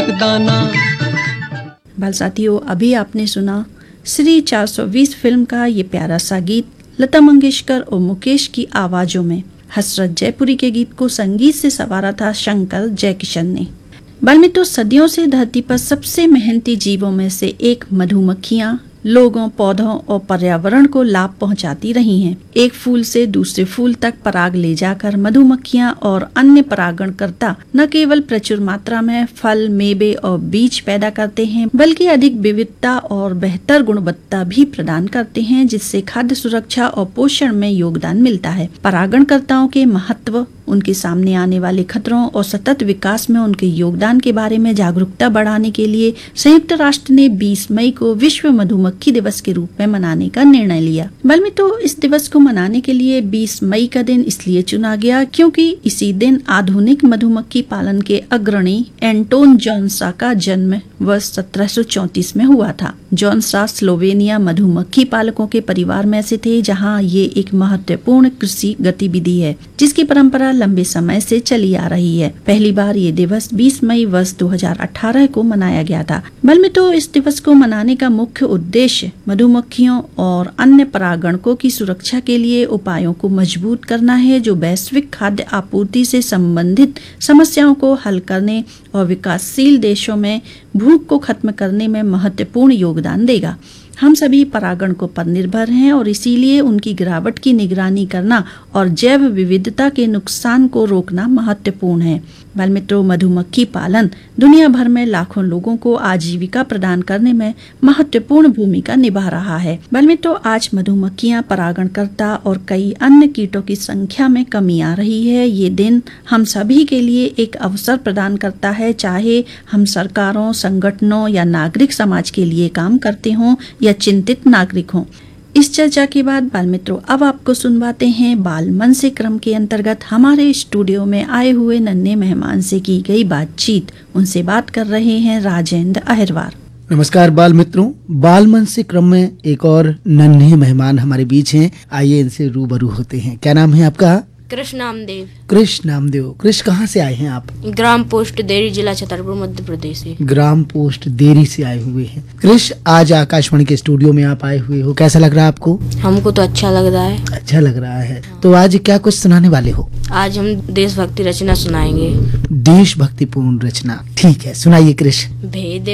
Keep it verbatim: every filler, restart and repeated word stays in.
एक दाना। बाल साथियों, अभी आपने सुना श्री चार सौ बीस फिल्म का ये प्यारा सा गीत लता मंगेशकर और मुकेश की आवाजों में। हसरत जयपुरी के गीत को संगीत से संवारा था शंकर जयकिशन ने। बाल मित्रों, सदियों से धरती पर सबसे मेहनती जीवों में से एक मधुमक्खियां लोगों, पौधों और पर्यावरण को लाभ पहुंचाती रही हैं। एक फूल से दूसरे फूल तक पराग ले जाकर मधुमक्खियां और अन्य परागणकर्ता न केवल प्रचुर मात्रा में फल, मेवे और बीज पैदा करते हैं, बल्कि अधिक विविधता और बेहतर गुणवत्ता भी प्रदान करते हैं, जिससे खाद्य सुरक्षा और पोषण में योगदान मिलता है। परागणकर्ताओं के महत्व, उनके सामने आने वाले खतरों और सतत विकास में उनके योगदान के बारे में जागरूकता बढ़ाने के लिए संयुक्त राष्ट्र ने बीस मई को विश्व मधुमक्खी दिवस के रूप में मनाने का निर्णय लिया। बल में तो इस दिवस को मनाने के लिए बीस मई का दिन इसलिए चुना गया क्योंकि इसी दिन आधुनिक मधुमक्खी पालन के अग्रणी एंटोन जॉनसा का जन्म वर्ष सत्रह सौ चौंतीस में हुआ था। जॉनसा स्लोवेनिया मधुमक्खी पालकों के परिवार में से थे, जहां ये एक महत्वपूर्ण कृषि गतिविधि है जिसकी परंपरा लंबे समय से चली आ रही है। पहली बार ये दिवस बीस मई वर्ष दो हज़ार अठारह को मनाया गया था। बल में तो इस दिवस को मनाने का मुख्य उद्देश्य मधुमक्खियों और अन्य परागणकों की सुरक्षा के लिए उपायों को मजबूत करना है, जो वैश्विक खाद्य आपूर्ति से संबंधित समस्याओं को हल करने और विकासशील देशों में भूख को खत्म करने में महत्वपूर्ण योगदान देगा। हम सभी परागणकों पर निर्भर हैं और इसीलिए उनकी गिरावट की निगरानी करना और जैव विविधता के नुकसान को रोकना महत्वपूर्ण है। बाल मित्रों, मधुमक्खी पालन दुनिया भर में लाखों लोगों को आजीविका प्रदान करने में महत्वपूर्ण भूमिका निभा रहा है। बाल मित्रों, आज मधुमक्खियां, परागणकर्ता और कई अन्य कीटों की संख्या में कमी आ रही है। ये दिन हम सभी के लिए एक अवसर प्रदान करता है, चाहे हम सरकारों, संगठनों या नागरिक समाज के लिए काम करते हों या चिंतित नागरिक हों। इस चर्चा के बाद बाल मित्रों, अब आपको सुनवाते हैं बाल मन से क्रम के अंतर्गत हमारे स्टूडियो में आए हुए नन्हे मेहमान से की गई बातचीत। उनसे बात कर रहे हैं राजेंद्र अहिरवार। नमस्कार बाल मित्रों, बाल मन से क्रम में एक और नन्हे मेहमान हमारे बीच हैं। आइए इनसे रूबरू होते हैं। क्या नाम है आपका? कृष्ण नामदेव। कृष्ण नामदेव। कृष्ण, कहाँ से आए हैं आप? ग्राम पोस्ट देरी, जिला छतरपुर, मध्य प्रदेश से। ग्राम पोस्ट देरी से आए हुए हैं। कृष्ण, आज आकाशवाणी के स्टूडियो में आप आए हुए हो, कैसा लग रहा है आपको? हमको तो अच्छा लग रहा है। अच्छा लग रहा है। तो आज क्या कुछ सुनाने वाले हो? आज हम देशभक्ति रचना सुनाएंगे। देशभक्तिपूर्ण रचना, ठीक है, सुनाइए कृष्ण। भेद